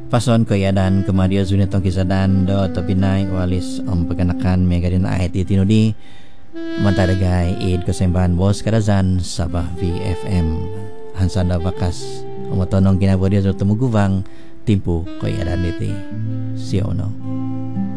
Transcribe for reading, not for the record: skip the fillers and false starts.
Pason ko yadan kemadia zunetong kisadan do topinay walis paganakan megadin ayat itinudi mantadagay id kasembahan bos kadazan sabah VFM hansanda bakas umatonong kinabudia so tumugubang timpo ko yadan iti si ono.